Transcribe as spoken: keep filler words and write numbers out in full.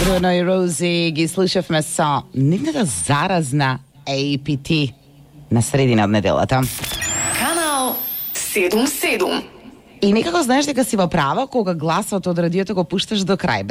Bruno и Рози ги слушавме со нивната заразна A P T на средина од неделата. Канал седум седум. И некако знаеш дека си во право кога гласот од радиото го пушташ до крај.